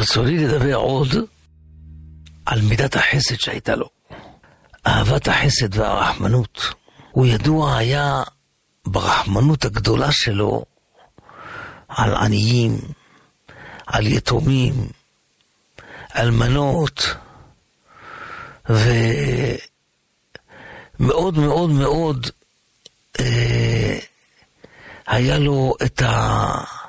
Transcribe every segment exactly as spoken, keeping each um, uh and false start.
ברצוני לדבר עוד על מידת החסד שהייתה לו. אהבת החסד והרחמנות. הוא ידוע היה ברחמנות הגדולה שלו על עניים, על יתומים, אלמנות, ומאוד מאוד מאוד אה, היה לו את ה...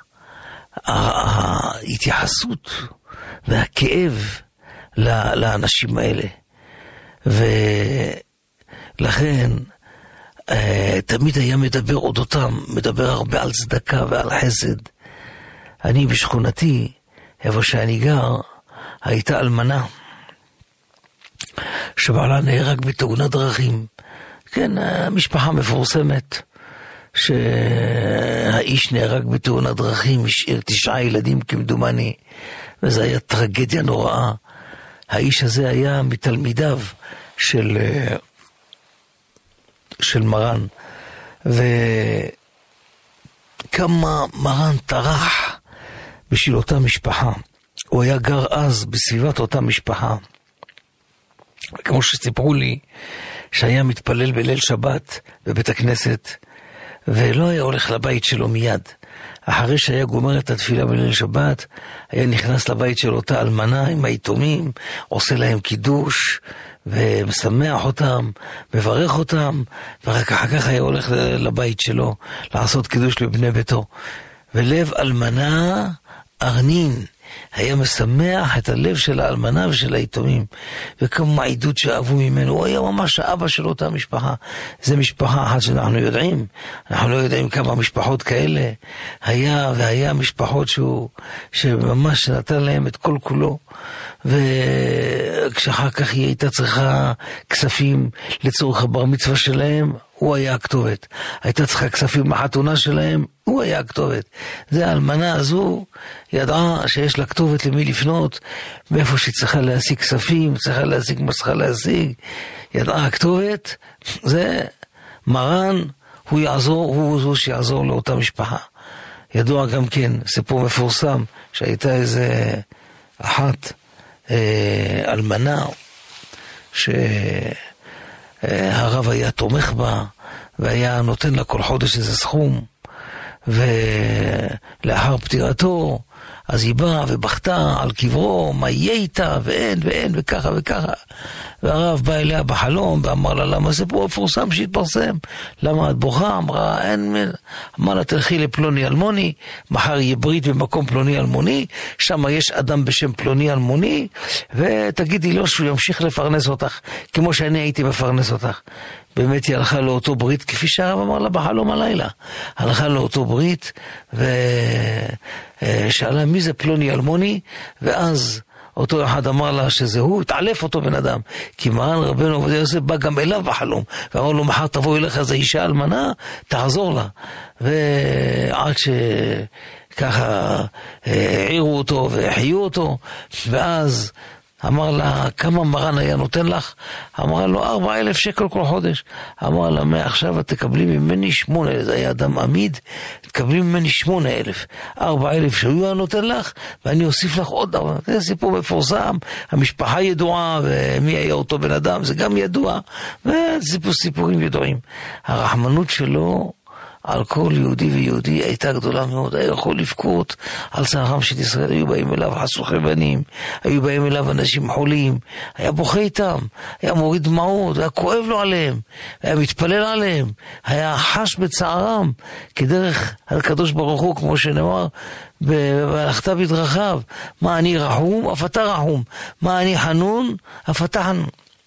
ההתייחסות והכאב לאנשים האלה, ולכן תמיד היה מדבר אודותם, מדבר הרבה על צדקה ועל חסד. אני בשכונתי, איפה שאני גר, הייתה אלמנה שבעלה נהרג בתאונת דרכים. כן, משפחה מפורסמת שהאיש נהרג בתאונת דרכים, השאיר תשעה ילדים כמדומני, וזו היה טרגדיה נוראה. האיש הזה היה מתלמידיו של של מרן, וכמה מרן טרח בשביל אותה משפחה. הוא היה גר אז בסביבת אותה משפחה, כמו שסיפרו לי שהיה מתפלל בליל שבת בבית הכנסת, ולא היה הולך לבית שלו מיד. אחרי שהיה גומר את התפילה בליל שבת, היה נכנס לבית של אותה אלמנה עם היתומים, עושה להם קידוש, ומשמח אותם, מברך אותם, ורק אחר כך היה הולך לבית שלו, לעשות קידוש לבני ביתו. ולב אלמנה ארנין, היה משמח את הלב של האלמנה ושל היתומים, וכמה עידוד שאהבו ממנו. הוא היה ממש האבא של אותה משפחה. זה משפחה אחת שאנחנו יודעים, אנחנו לא יודעים כמה משפחות כאלה היה, והיה משפחות שהוא, שממש נתן להם את כל כולו, וכשאחר כך היא הייתה צריכה כספים לצורך הבר מצווה שלהם, הוא היה הכתובת. הייתה צריכה כספים לחתונה שלהם, הוא היה הכתובת. זה האלמנה הזו ידעה שיש לה כתובת למי לפנות, מאיפה שהיא צריכה להשיג כספים, צריכה להשיג מה צריכה להשיג, ידעה הכתובת. זה מרן, הוא יעזור, הוא זו שיעזור לאותה משפחה. ידוע גם כן, סיפור מפורסם, שהייתה איזה אחת אה, אלמנה, שהרב היה תומך בה, והיה נותן לה כל חודש איזה סכום, ולאחר פטירתו, אז היא באה ובכתה על קברו, מה יהיה איתה, ואין ואין וככה וככה. והרב בא אליה בחלום ואמר לה, למה זה פה מפורסם שהתפרסם? למה את בוכה? אמרה, אין, אמר לה, תלכי לפלוני אלמוני, מחר יהיה ברית במקום פלוני אלמוני, שם יש אדם בשם פלוני אלמוני, ותגידי לו שהוא ימשיך לפרנס אותך, כמו שאני הייתי מפרנס אותך. באמת היא הלכה לאותו ברית, כפי שהרב אמר לה בחלום הלילה. הלכה לאותו ברית, ושאלה מי זה פלוני אלמוני, ואז אותו אחד אמר לה שזה הוא, התעלף אותו בן אדם, כי מרן רבנו עובדיה יוסף בא גם אליו בחלום, ואמר לו, מחר תבוא אליך איזו אישה אלמנה, תעזור לה. ועד שככה העירו אותו והחיו אותו, ואז אמר לה, כמה מרן היה נותן לך? אמר לו, ארבע אלף שקל כל חודש. אמר לה, מעכשיו את תקבלי ממני שמונה, זה היה אדם עמיד, תקבלי ממני שמונה אלף. ארבע אלף שהוא היה נותן לך, ואני אוסיף לך עוד דבר. זה סיפור מפורסם, המשפחה ידועה, ומי היה אותו בן אדם, זה גם ידוע, וסיפור סיפורים ידועים. הרחמנות שלו על כל יהודי ויהודי הייתה גדולה מאוד. היה יכול לבכות על צערם של ישראל. היו באים אליו חשוכי בנים, היו באים אליו אנשים חולים, היה בוכה איתם, היה מוריד דמעות, היה כואב לו עליהם, היה מתפלל עליהם, היה חש בצערם כדרך הקדוש ברוך הוא, כמו שנאמר, והלכת בדרכיו, מה אני רחום אף אתה רחום, מה אני חנון אף אתה חנון.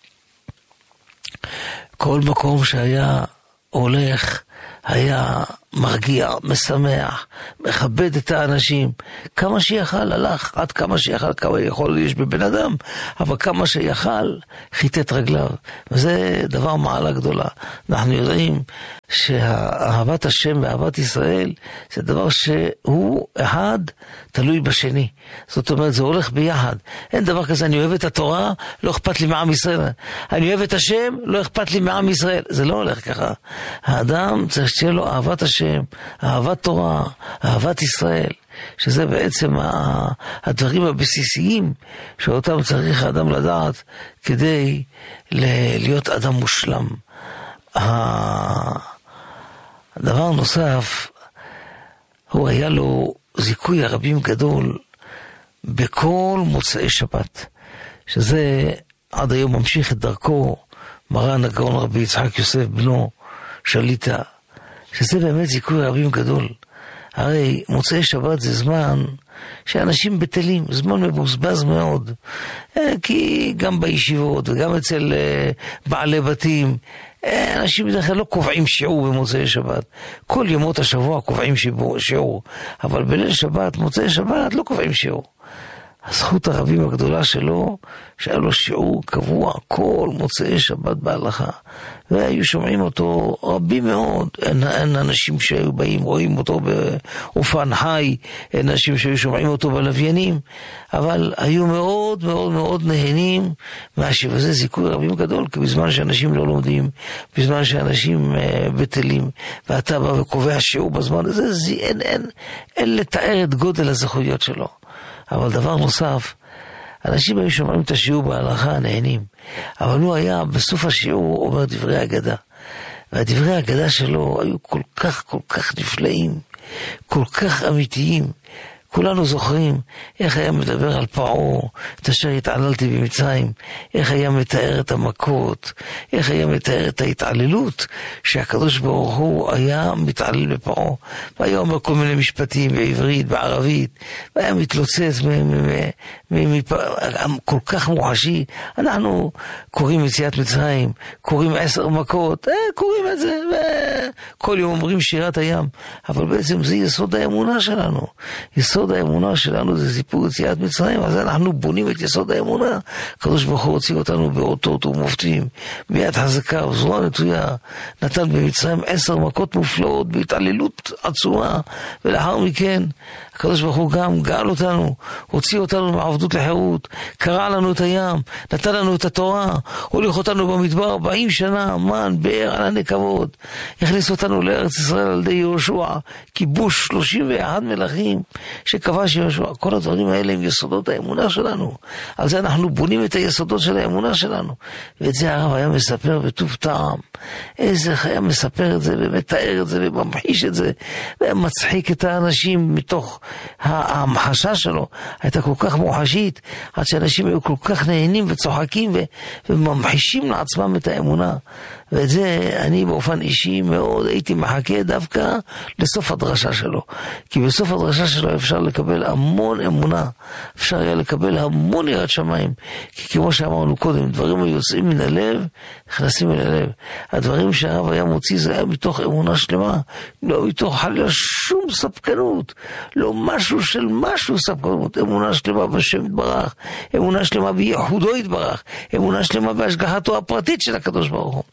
כל מקום שהיה הולך היה מרגיע, משמח, מכבד את האנשים, כמה שיכל הלך, עד כמה שיכל, כמה יכול יש בבן אדם, אבל כמה שיכל חיטט רגליו, וזה דבר מעלה גדולה. אנחנו יודעים שאהבת השם ואהבת ישראל זה דבר שהוא אחד תלוי בשני, זאת אומרת זה הולך ביחד. אין דבר כזה, אני אוהב את התורה, לא אכפת לי מעם ישראל, אני אוהב את השם, לא אכפת לי מעם ישראל, זה לא הולך ככה. האדם צריך שתהיה לו אהבת השם השם, אהבת תורה, אהבת ישראל, שזה בעצם הדברים הבסיסיים שאותם צריך האדם לדעת כדי להיות אדם מושלם. הדבר נוסף, הוא היה לו זיכוי הרבים גדול בכל מוצאי שבת, שזה עד היום ממשיך את דרכו מרן הגאון רבי יצחק יוסף בנו שליטה, שזה באמת זיכוי רבים גדול. הרי מוצאי שבת זה זמן שאנשים בטלים, זמן מבוזבז מאוד, כי גם בישיבות וגם אצל בעלי בתים, אנשים בדרך כלל לא קובעים שיעור במוצאי שבת. כל ימות השבוע קובעים שיעור, אבל בליל שבת, מוצאי שבת, לא קובעים שיעור. הזכות הרבים הגדולה שלו, שהיה לו שיעור קבוע כל מוצאי שבת בהלכה, והיו שומעים אותו רבים מאוד. אין, אין אנשים שהיו באים, רואים אותו באופן חי, אין אנשים שהיו שומעים אותו בלוויינים, אבל היו מאוד מאוד מאוד נהנים מהשיעור. וזה זיכוי רבים גדול, כי בזמן שאנשים לא לומדים, בזמן שאנשים uh, בטלים, ואתה בא וקובע שיעור בזמן הזה, זה, אין, אין, אין לתאר את גודל הזכויות שלו. אבל דבר נוסף, אנשים היו שומעים את השיעור בהלכה, נהנים, אבל הוא היה בסוף השיעור אומר דברי אגדה, והדברי האגדה שלו היו כל כך כל כך נפלאים, כל כך אמיתיים. כולנו זוכרים איך היה מדבר על פרעה, את אשר התעללתי במצרים, איך היה מתאר את המכות, איך היה מתאר את ההתעללות, שהקדוש ברוך הוא היה מתעלל בפרעה, והיה אומר כל מיני משפטים בעברית, בערבית, והיה מתלוצץ כל כך מוחשי. אנחנו קוראים יציאת מצרים, קוראים עשר מכות, קוראים את זה, וכל יום אומרים שירת הים, אבל בעצם זה יסוד האמונה שלנו. יסוד האמונה שלנו זה סיפור יציאת מצרים, אז אנחנו בונים את יסוד האמונה. הקדוש ברוך הוא הוציא אותנו באותות ומופתים, ביד חזקה וזרוע נטויה, נתן במצרים עשר מכות מופלאות בהתעללות עצומה, ולאחר מכן הקדוש ברוך הוא גם גאל אותנו, הוציא אותנו מעבדות לחירות, קרע לנו את הים, נתן לנו את התורה, הוליך אותנו במדבר ארבעים שנה, מן, באר, ענני כבוד, הכניס אותנו לארץ ישראל על ידי יהושע, כיבוש שלושים ואחד מלכים שכבש יהושע. כל הדברים האלה הם יסודות האמונה שלנו, על זה אנחנו בונים את היסודות של האמונה שלנו. ואת זה הרב היה מספר בטוב טעם, איזה היה מספר את זה ומתאר את זה וממחיש את זה ומצחיק את האנשים מתוך המחשה שלו, הייתה כל כך מוחשית, עד שאנשים היו כל כך נהנים וצוחקים וממחישים לעצמם את האמונה. ואת זה אני באופן אישי מאוד הייתי מחכה דווקא לסוף הדרשה שלו, כי בסוף הדרשה שלו אפשר לקבל המון אמונה, אפשר היה לקבל המון יראת שמיים, כי כמו שאמרנו קודם, דברים היוצאים מן הלב נכנסים אל הלב. הדברים שהרב היה מוציא זה היה מתוך אמונה שלמה, לא מתוך חלילה שום ספקנות, לא משהו של משהו ספקנות, אמונה שלמה בשם יתברך, אמונה שלמה בייחודו יתברך, אמונה שלמה בהשגחתו הפרטית של הקדוש ברוך הוא.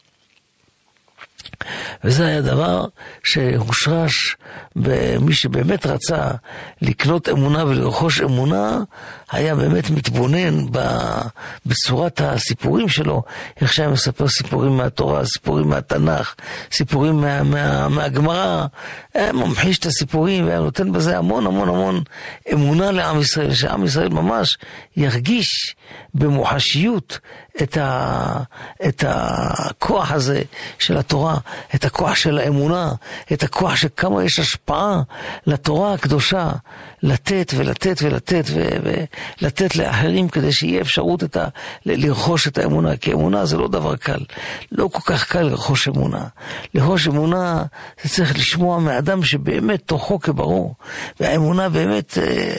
וזה היה דבר שהושרש במי שבאמת רצה לקנות אמונה ולרכוש אמונה, היה באמת מתבונן בצורת הסיפורים שלו, איך שהיה מספר סיפורים מהתורה, סיפורים מהתנ"ך, סיפורים מה, מה, מהגמרא, היה ממחיש את הסיפורים והיה נותן בזה המון המון המון אמונה לעם ישראל, שעם ישראל ממש ירגיש במוחשיות את, ה, את הכוח הזה של התורה, את הכוח של האמונה, את הכוח שכמה יש השפעה לתורה הקדושה, לתת ולתת ולתת ולתת לאחרים כדי שיהיה אפשרות את ה, לרכוש את האמונה, כי אמונה זה לא דבר קל, לא כל כך קל לרכוש אמונה. לרכוש אמונה זה צריך לשמוע מאדם שבאמת תוכו כברור, והאמונה באמת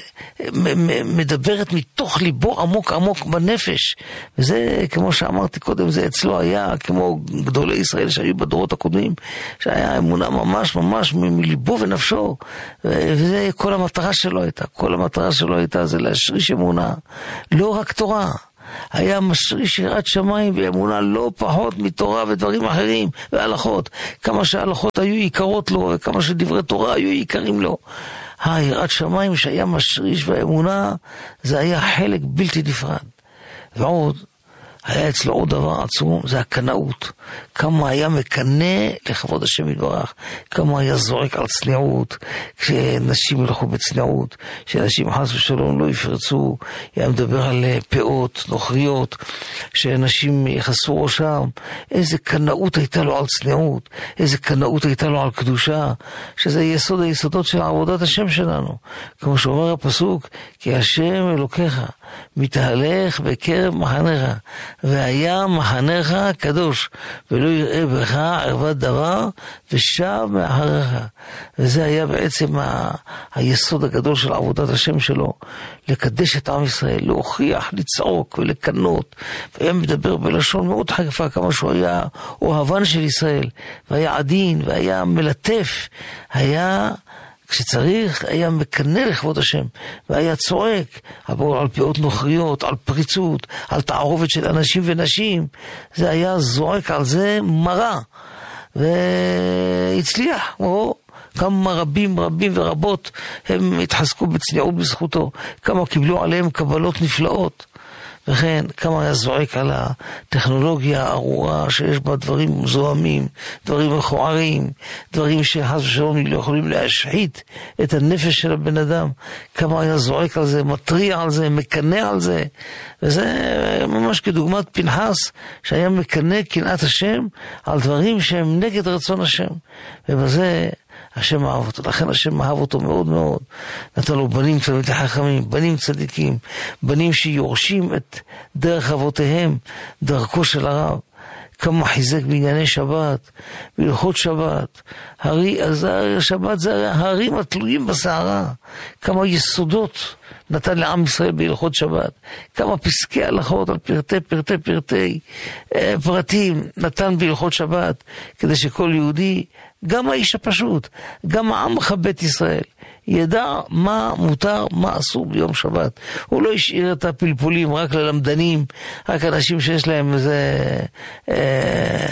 מדברת מתוך ליבו עמוק עמוק בנפש, וזה כמו שאמרתי קודם, זה אצלו היה כמו גדולי ישראל שהיו בדורות הקודמים, שהיה אמונה ממש ממש מליבו ונפשו, וזה כל המטרה שלו הייתה, כל המטרה שלו הייתה זה להשריש אמונה, לא רק תורה, היה משריש יראת שמיים ואמונה לא פחות מתורה ודברים אחרים והלכות, כמה שההלכות היו יקרות לו וכמה שדברי תורה היו יקרים לו, היראת שמיים שהיה משריש והאמונה זה היה חלק בלתי נפרד. ועוד היה אצלו עוד דבר עצום, זה הקנאות. כמה היה מקנה לכבוד השם יתברך, כמה היה זורק על צניעות, כשנשים ילכו בצניעות, שאנשים חס ושלום לא יפרצו, היה מדבר על פאות, נוכריות, שאנשים יחסו ראשם, איזה קנאות הייתה לו על צניעות, איזה קנאות הייתה לו על קדושה, שזה יסוד היסודות של עבודת השם שלנו. כמו שאומר הפסוק, כי השם אלוקיך מתהלך בקרב מחניך, והיה מחניך קדוש, ולא יראה בך ערבת דבר, ושב מאחריך. וזה היה בעצם ה- היסוד הגדול של עבודת השם שלו, לקדש את עם ישראל, להוכיח, לצעוק ולקנות. והיה מדבר בלשון מאוד חריפה, כמה שהוא היה אוהבן של ישראל, והיה עדין, והיה מלטף, היה... כשצריך היה מקנה לכבוד השם, והיה צועק על פאות נוכריות, על פריצות, על תערובת של אנשים ונשים, זה היה זועק על זה מרה, והצליח, או כמה רבים רבים ורבות הם התחזקו בצניעות בזכותו, כמה קיבלו עליהם קבלות נפלאות, וכן כמה היה זועק על הטכנולוגיה הארורה שיש בה דברים זוהמים, דברים מכוערים, דברים שחס ושלום לא יכולים להשחית את הנפש של הבן אדם, כמה היה זועק על זה, מטריע על זה, מקנה על זה, וזה ממש כדוגמת פנחס שהיה מקנה קנאת השם על דברים שהם נגד רצון השם, ובזה השם אהב אותו, לכן השם אהב אותו מאוד מאוד, נתן לו בנים תלמידי חכמים, בנים צדיקים, בנים שיורשים את דרך אבותיהם, דרכו של הרב, כמה חיזק בענייני שבת, בהלכות שבת, הרי, אז השבת זה ההרים התלויים בסערה, כמה יסודות נתן לעם ישראל בהלכות שבת, כמה פסקי הלכות על פרטי פרטי פרטי אה, פרטים נתן בהלכות שבת, כדי שכל יהודי, גם האיש הפשוט, גם העם בית ישראל, ידע מה מותר, מה אסור ביום שבת. הוא לא השאיר את הפלפולים רק ללמדנים, רק אנשים שיש להם איזה אה,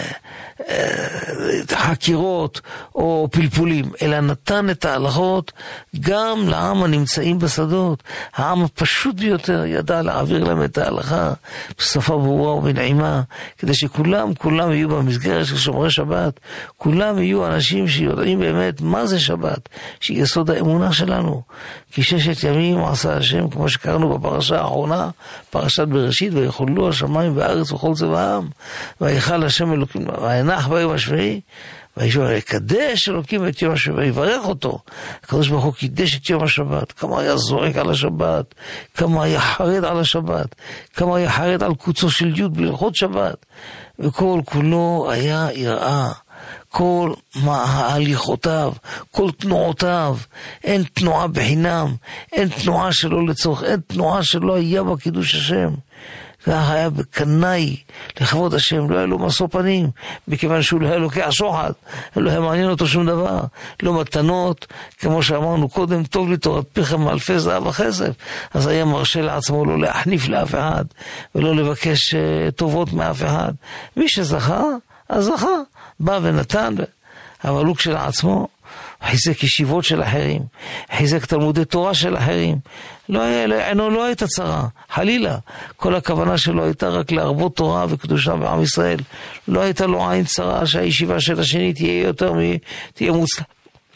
אה, חקירות או פלפולים, אלא נתן את ההלכות גם לעם הנמצאים בשדות. העם הפשוט ביותר ידע להעביר להם את ההלכה בשפה ברורה ובנעימה, כדי שכולם, כולם יהיו במסגרת של שומרי שבת, כולם יהיו אנשים שיודעים באמת מה זה שבת, שהיא יסוד האמונה שלנו. כי ששת ימים עשה השם, כמו שקראנו בפרשה האחרונה, פרשת בראשית, ויחולו השמיים והארץ וכל צבאם, ויחל השם אלוקים, וינח ביום השביעי, וישמע, יקדש אלוקים את יום השבת, ויברך אותו. הקדוש ברוך הוא קידש את יום השבת, כמה היה זועק על השבת, כמה היה חרד על השבת, כמה היה חרד על קוצו של י' בהלכות שבת, וכל כולו היה יראה. כל ההליכותיו, כל תנועותיו, אין תנועה בחינם, אין תנועה שלא לצורך, אין תנועה שלא היה בקידוש השם. זה היה בקנאי לכבוד השם, לא היה לו משוא פנים, מכיוון שהוא לא היה לוקח שוחד, לא היה מעניין אותו שום דבר, לא מתנות, כמו שאמרנו קודם, טוב לי תורת פיכם מאלפי זהב וכסף, אז היה מרשה לעצמו לא להחניף לאף אחד, ולא לבקש טובות מאף אחד. מי שזכה, אז זכה, בא ונתן, אבל הוא כשלעצמו חיזק ישיבות של אחרים, חיזק תלמודי תורה של אחרים, לא היה, עינו לא הייתה צרה, חלילה, כל הכוונה שלו הייתה רק להרבות תורה וקדושה בעם ישראל, לא הייתה לו עין צרה שהישיבה של השני תהיה יותר, תהיה מוצלח,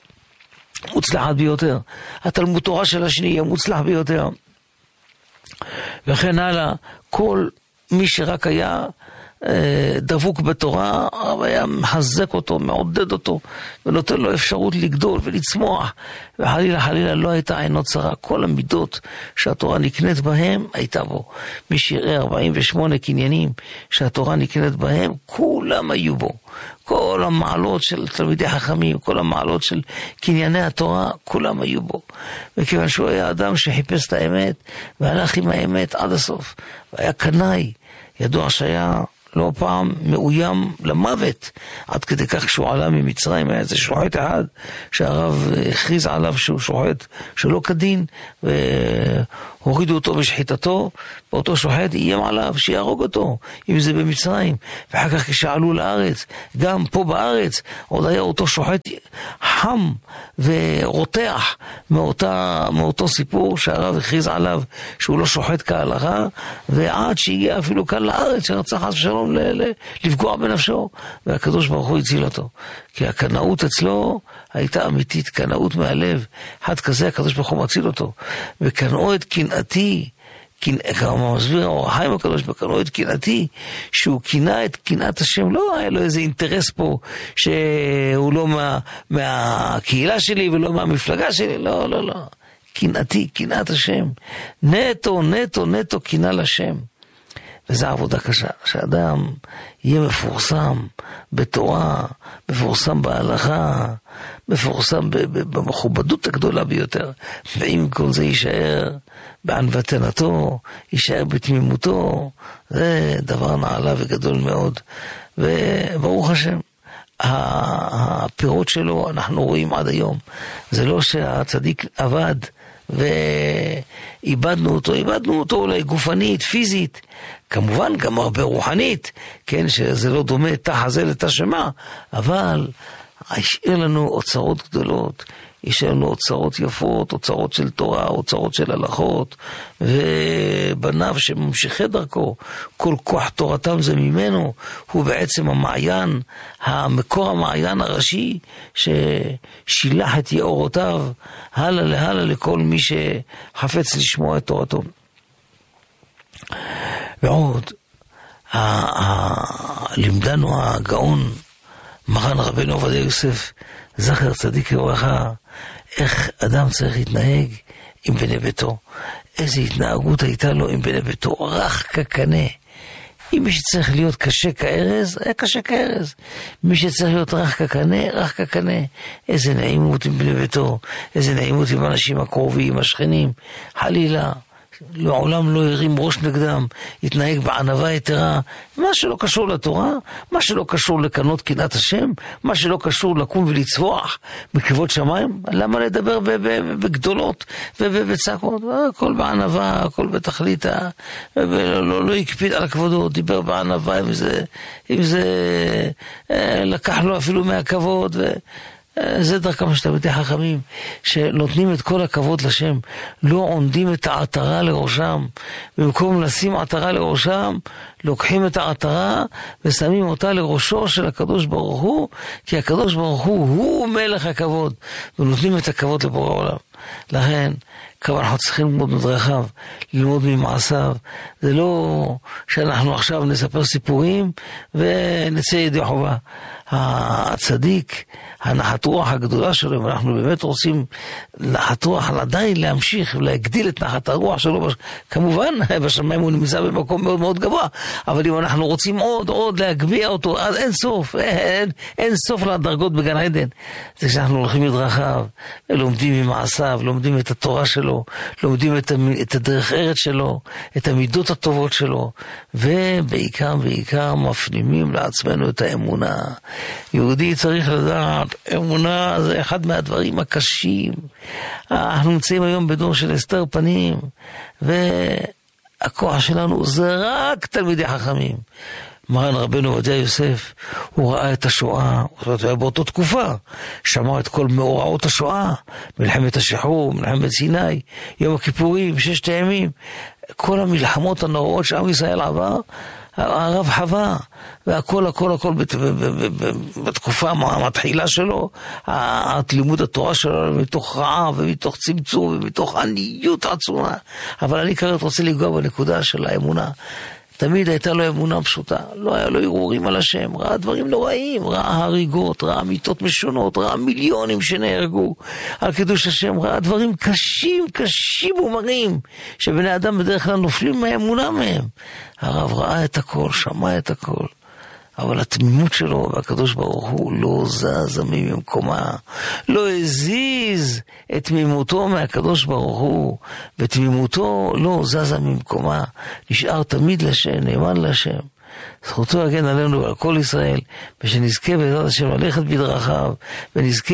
מוצלחת ביותר, התלמוד תורה של השני יהיה מוצלח ביותר, וכן הלאה, כל מי שרק היה דבוק בתורה, היה מחזק אותו, מעודד אותו, ונותן לו אפשרות לגדול ולצמוח, וחלילה חלילה לא הייתה עינו צרה. כל המידות שהתורה נקנית בהם הייתה בו. מי שיראה ארבעים ושמונה קניינים שהתורה נקנית בהם, כולם היו בו. כל המעלות של תלמידי חכמים, כל המעלות של קנייני התורה, כולם היו בו. וכיוון שהוא היה אדם שחיפש את האמת, והלך עם האמת עד הסוף, והיה קנאי, ידוע שהיה לא פעם מאוים למוות, עד כדי כך כשהוא עלה ממצרים, היה איזה שוחט אחד, שהרב הכריז עליו שהוא שוחט שלא כדין, והוא הורידו אותו משחיתתו, ואותו שוחט איים עליו שיהרוג אותו, אם זה במצרים. ואחר כך כשעלו לארץ, גם פה בארץ, עוד היה אותו שוחט חם ורותח מאותה, מאותו סיפור שהרב הכריז עליו שהוא לא שוחט כהלכה, ועד שהגיע אפילו כאן לארץ שרצה חס ושלום ל- ל- לפגוע בנפשו, והקדוש ברוך הוא הציל אותו. כי הקנאות אצלו הייתה אמיתית, קנאות מהלב, אחד כזה הקדוש ברוך הוא מציל אותו. וקנאו את קנאתי, כמה מסביר האור החיים הקדוש בקנאו את קנאתי, שהוא קנא את קנאת השם, לא היה לו איזה אינטרס פה שהוא לא מה, מהקהילה שלי ולא מהמפלגה שלי, לא, לא, לא. קנאתי, קנאת השם, נטו, נטו, נטו קנא לשם. וזו עבודה קשה, שאדם יהיה מפורסם בתורה, מפורסם בהלכה, מפורסם במכובדות הגדולה ביותר, ואם כל זה יישאר בענוותנתו, יישאר בתמימותו, זה דבר נעלה וגדול מאוד, וברוך השם, הפירות שלו אנחנו רואים עד היום. זה לא שהצדיק עבד ואיבדנו אותו, איבדנו אותו אולי גופנית, פיזית, כמובן גם הרבה רוחנית, כן, שזה לא דומה תא הזה לתא שמה, אבל השאיר לנו אוצרות גדולות, יש לנו אוצרות יפות, אוצרות של תורה, אוצרות של הלכות, ובניו שממשיכי דרכו, כל כוח תורתם זה ממנו, הוא בעצם המעיין, המקור המעיין הראשי, ששילח את יאורותיו, הלאה להלאה לכל מי שחפץ לשמוע את תורתו. ועוד, לימדנו הגאון, מרן רבנו עובדיה יוסף, זכר צדיק לברכה, איך אדם צריך להתנהג עם בני ביתו. איזו התנהגות הייתה לו עם בני ביתו, רך כקנה. אם מי שצריך להיות קשה כארז, היה קשה כארז. מי שצריך להיות רך כקנה, רך כקנה. איזה נעימות עם בני ביתו, איזה נעימות עם אנשים הקרובים, השכנים. חלילה, לעולם לא ירים ראש נגדם, יתנהג בענווה יתרה, מה שלא קשור לתורה, מה שלא קשור לקנות קנאת השם, מה שלא קשור לקום ולצווח בכבוד שמיים, למה לדבר בגדולות ובצעקות? הכל בענווה, הכל בתכליתה, ולא לא יקפיד על הכבודות, דיבר בענווה, אם זה, אם זה לקח לו אפילו מהכבוד, ו... זה דרכם של תלמידי חכמים, שנותנים את כל הכבוד לשם, לא עונדים את העטרה לראשם, במקום לשים עטרה לראשם, לוקחים את העטרה ושמים אותה לראשו של הקדוש ברוך הוא, כי הקדוש ברוך הוא הוא מלך הכבוד, ונותנים את הכבוד לבורא עולם. לכן, כמה אנחנו צריכים ללמוד מדרכיו, ללמוד ממעשיו. זה לא שאנחנו עכשיו נספר סיפורים ונצא ידי חובה. הצדיק, הנחת רוח הגדולה שלו, ואנחנו באמת רוצים נחת רוח עדיין להמשיך ולהגדיל את נחת הרוח שלו, כמובן בשמיים הוא נמצא במקום מאוד מאוד גבוה, אבל אם אנחנו רוצים עוד עוד להגביה אותו, אז אין סוף, אין, אין סוף לדרגות בגן עדן. זה כשאנחנו הולכים מדרכיו ולומדים ממעשיו, לומדים את התורה שלו, לומדים את, את הדרך ארץ שלו, את המידות הטובות שלו, ובעיקר בעיקר מפנימים לעצמנו את האמונה. יהודי צריך לדעת, אמונה זה אחד מהדברים הקשים. אנחנו נמצאים היום בדור של הסתר פנים, והכוח שלנו זה רק תלמידי חכמים. מרן רבנו עובדיה יוסף, הוא ראה את השואה, הוא היה באותו תקופה, שמע את כל מאורעות השואה, מלחמת השחרור, מלחמת סיני, יום הכיפורים, ששת הימים, כל המלחמות הנוראות שעם ישראל עבר, הרב חווה, והכל הכל הכל בתקופה המתחילה שלו, לימוד התורה שלו מתוך רעה ומתוך צמצום ומתוך עניות עצומה. אבל אני כרגע רוצה לגוע בנקודה של האמונה. תמיד הייתה לו אמונה פשוטה, לא היה לו ערעורים על השם, ראה דברים נוראים, ראה הריגות, ראה מיתות משונות, ראה מיליונים שנהרגו על קידוש השם, ראה דברים קשים, קשים ומרים, שבני אדם בדרך כלל נופלים מהאמונה מהם. הרב ראה את הכל, שמע את הכל, אבל התמימות שלו והקדוש ברוך הוא לא זז ממקומה, לא הזיז את תמימותו מהקדוש ברוך הוא, ותמימותו לא זזה ממקומה, נשאר תמיד לשם, נאמן לשם. זכותו יגן עלינו ועל כל ישראל, ושנזכה בעזרת השם ללכת בדרכיו, ונזכה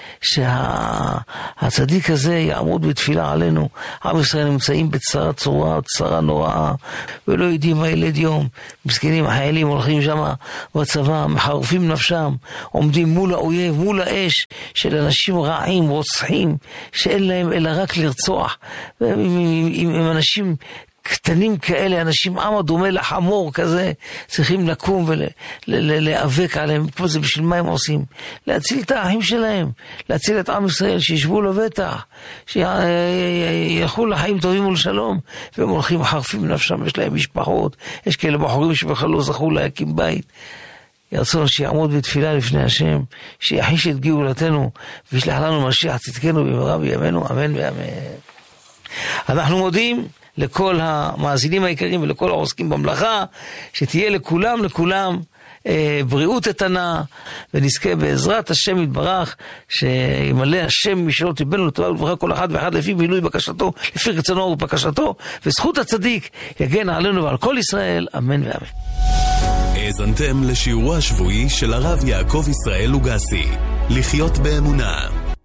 שהצדיק הזה יעמוד בתפילה עלינו. עם ישראל נמצאים בצרה צורה, צרה נוראה, ולא יודעים מה ילד יום. מסכנים החיילים הולכים שם בצבא, מחרפים נפשם, עומדים מול האויב, מול האש של אנשים רעים, רוצחים, שאין להם אלא רק לרצוח. עם, עם, עם, עם אנשים קטנים כאלה, אנשים עם הדומה לחמור כזה, צריכים לקום ולהיאבק עליהם. פה זה בשביל מה הם עושים? להציל את האחים שלהם, להציל את עם ישראל, שישבו לבטח, שילכו לחיים טובים ולשלום, והם הולכים חרפים נפשם, יש להם משפחות, יש כאלה בחורים שבכלל לא זכו להקים בית. ירצון שיעמוד בתפילה לפני השם, שיחיש את גאולתנו, וישלח לנו משיח צדקנו במהרה בימינו, אמן ואמן. אנחנו מודים לכל המאזינים העיקריים ולכל העוסקים במלאכה, שתהיה לכולם, לכולם אה, בריאות איתנה, ונזכה בעזרת השם יתברך, שימלא השם משאלות ליבנו לטובה ולברכה כל אחד ואחד לפי מילוי בקשתו, לפי רצונו ובקשתו, וזכות הצדיק יגן עלינו ועל כל ישראל, אמן ואמן. האזנתם לשיעורו השבועי של הרב יעקב ישראל לוגסי, לחיות באמונה.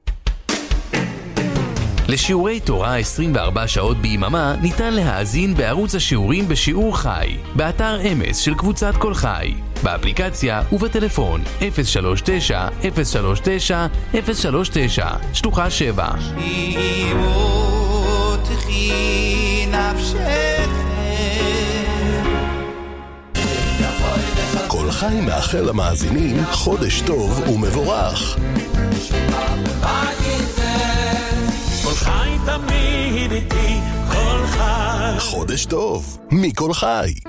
לשיעורי תורה עשרים וארבע שעות ביממה ניתן להאזין בערוץ השיעורים בשיעור חי, באתר אמס של קבוצת כל חי, באפליקציה ובטלפון אפס שלוש תשע אפס שלוש תשע אפס שלוש תשע, שלוחה שבע. כל חי מאחל למאזינים חודש טוב ומבורך. כל חי תמיד איתי, כל חי. חודש טוב מכל חי.